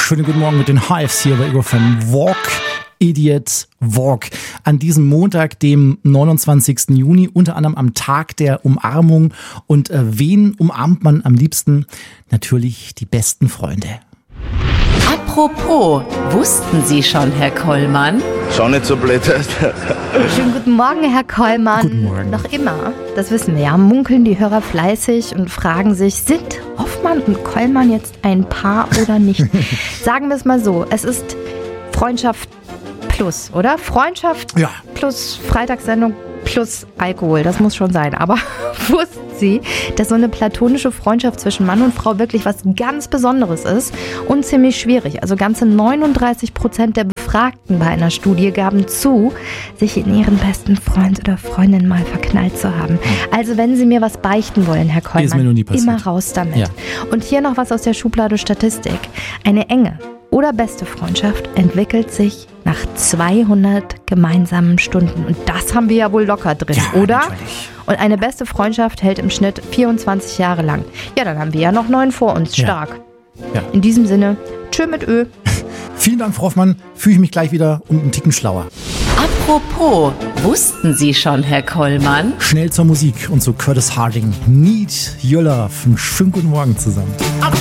Schönen guten Morgen mit den Hives hier bei Ego FM. Walk, Idiot, Walk. An diesem Montag, dem 29. Juni, unter anderem am Tag der Umarmung. Und wen umarmt man am liebsten? Natürlich die besten Freunde. Apropos, wussten Sie schon, Herr Kollmann? Schau nicht so blöd. Schönen guten Morgen, Herr Kollmann. Guten Morgen. Noch immer, das wissen wir ja, munkeln die Hörer fleißig und fragen sich, sind Hoffmann und Kollmann jetzt ein Paar oder nicht? Sagen wir es mal so, es ist Freundschaft plus, oder? Freundschaft Ja. plus Freitagssendung plus Alkohol, das muss schon sein. Aber wussten Sie, dass so eine platonische Freundschaft zwischen Mann und Frau wirklich was ganz Besonderes ist und ziemlich schwierig? Also ganze 39% der Befragten bei einer Studie gaben zu, sich in ihren besten Freund oder Freundin mal verknallt zu haben. Also wenn Sie mir was beichten wollen, Herr Ist mir noch Kollmann, nie passiert. immer raus damit. Ja. Und hier noch was aus der Schublade Statistik. Eine enge oder beste Freundschaft entwickelt sich nach 200 gemeinsamen Stunden. Und das haben wir ja wohl locker drin, Ja, oder? natürlich. Und eine beste Freundschaft hält im Schnitt 24 Jahre lang. Ja, dann haben wir ja noch 9 vor uns. Ja. Stark. Ja. In diesem Sinne, tschö mit Ö. Vielen Dank, Frau Hoffmann. Fühle ich mich gleich wieder einen Ticken schlauer. Apropos, wussten Sie schon, Herr Kollmann? Schnell zur Musik und zu Curtis Harding. Need Your Love. Einen schönen guten Morgen zusammen.